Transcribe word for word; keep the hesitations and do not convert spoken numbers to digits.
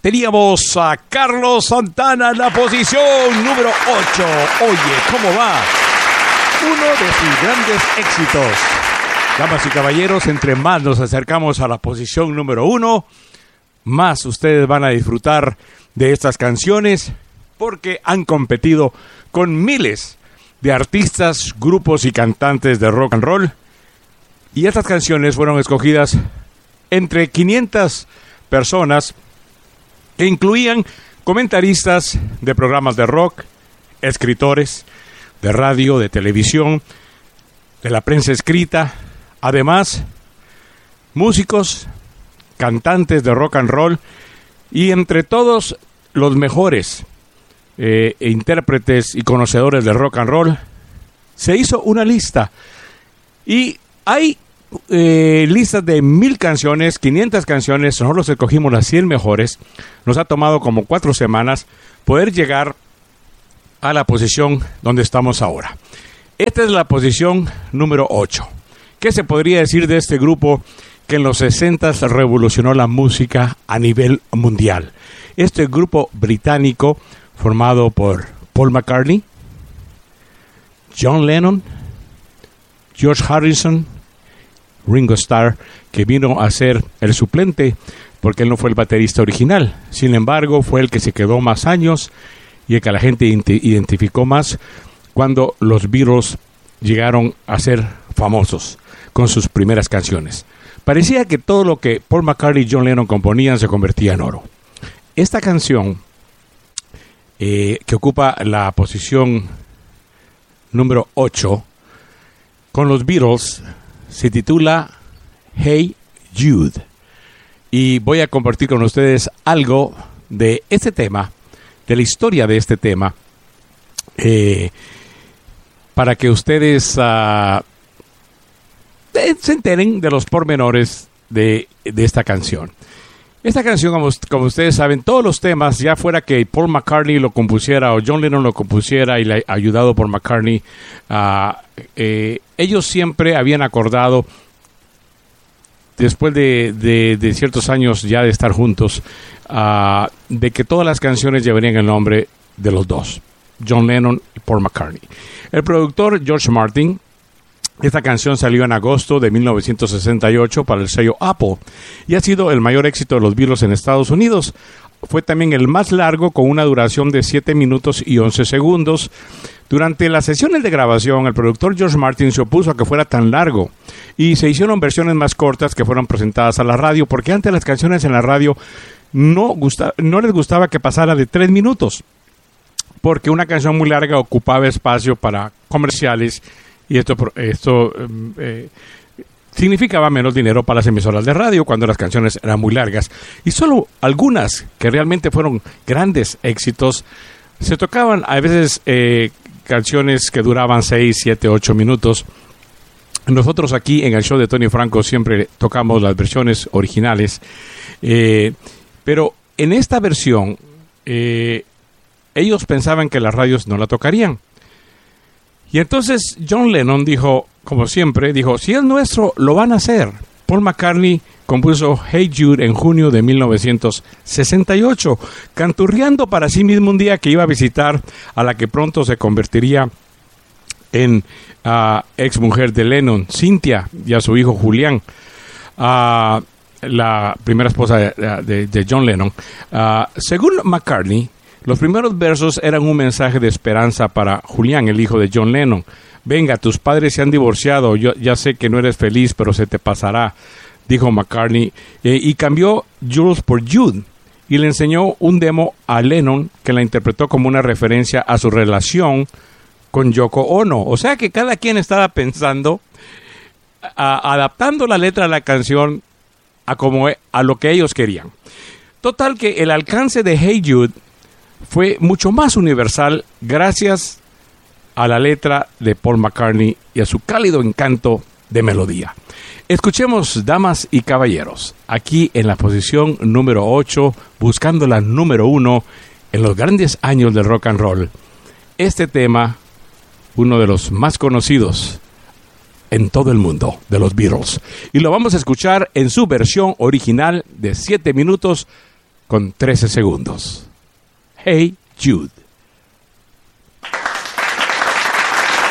teníamos a Carlos Santana en la posición número ocho. Oye, ¿cómo va? Uno de sus grandes éxitos. Damas y caballeros, entre más nos acercamos a la posición número uno, más ustedes van a disfrutar de estas canciones porque han competido con miles de artistas, grupos y cantantes de rock and roll. Y estas canciones fueron escogidas entre quinientas personas que incluían comentaristas de programas de rock, escritores de radio, de televisión, de la prensa escrita, además músicos, cantantes de rock and roll y entre todos los mejores eh, intérpretes y conocedores de rock and roll se hizo una lista y hay eh, listas de mil canciones, quinientas canciones. Nosotros escogimos las cien mejores. Nos ha tomado como cuatro semanas poder llegar a la posición donde estamos ahora. Esta es la posición número ocho. ¿Qué se podría decir de este grupo que en los sesentas revolucionó la música a nivel mundial? Este grupo británico formado por Paul McCartney, John Lennon, George Harrison, Ringo Starr, que vino a ser el suplente porque él no fue el baterista original. Sin embargo, fue el que se quedó más años y el que la gente identificó más cuando los Beatles llegaron a ser famosos con sus primeras canciones. Parecía que todo lo que Paul McCartney y John Lennon componían se convertía en oro. Esta canción, eh, que ocupa la posición número ocho, con los Beatles, se titula Hey Jude. Y voy a compartir con ustedes algo de este tema, de la historia de este tema, eh, para que ustedes uh, se enteren de los pormenores de, de esta canción. Esta canción, como, como ustedes saben, todos los temas, ya fuera que Paul McCartney lo compusiera o John Lennon lo compusiera y le, ayudado por McCartney, uh, eh, ellos siempre habían acordado, después de, de, de ciertos años ya de estar juntos, uh, de que todas las canciones llevarían el nombre de los dos, John Lennon y Paul McCartney. El productor George Martin, esta canción salió en agosto de mil novecientos sesenta y ocho para el sello Apple y ha sido el mayor éxito de los Beatles en Estados Unidos. Fue también el más largo, con una duración de siete minutos y once segundos. Durante las sesiones de grabación, el productor George Martin se opuso a que fuera tan largo y se hicieron versiones más cortas que fueron presentadas a la radio, porque antes las canciones en la radio no, gusta, no les gustaba que pasara de tres minutos, porque una canción muy larga ocupaba espacio para comerciales y esto, esto eh, significaba menos dinero para las emisoras de radio cuando las canciones eran muy largas. Y solo algunas que realmente fueron grandes éxitos se tocaban a veces eh, canciones que duraban seis, siete, ocho minutos. Nosotros aquí en el show de Tony Franco siempre tocamos las versiones originales, eh, pero en esta versión eh, ellos pensaban que las radios no la tocarían. Y entonces John Lennon dijo, como siempre, dijo, si es nuestro, lo van a hacer. Paul McCartney compuso Hey Jude en junio de mil novecientos sesenta y ocho, canturreando para sí mismo un día que iba a visitar a la que pronto se convertiría en uh, ex mujer de Lennon, Cynthia, y a su hijo Julián, uh, la primera esposa de, de, de John Lennon. Uh, según McCartney, los primeros versos eran un mensaje de esperanza para Julián, el hijo de John Lennon. Venga, tus padres se han divorciado, yo ya sé que no eres feliz, pero se te pasará, dijo McCartney, eh, y cambió Jules por Jude, y le enseñó un demo a Lennon que la interpretó como una referencia a su relación con Yoko Ono. O sea que cada quien estaba pensando, a, adaptando la letra de la canción a, como, a lo que ellos querían. Total que el alcance de Hey Jude fue mucho más universal gracias a la letra de Paul McCartney y a su cálido encanto de melodía. Escuchemos, damas y caballeros, aquí en la posición número ocho, buscando la número uno en los grandes años del rock and roll, este tema, uno de los más conocidos en todo el mundo, de los Beatles. Y lo vamos a escuchar en su versión original de siete minutos con trece segundos. Hey Jude.